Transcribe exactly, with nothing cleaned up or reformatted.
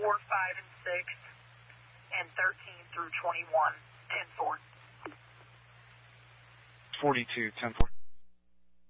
four, five, and six, and thirteen through twenty-one, ten four. forty-two, ten four.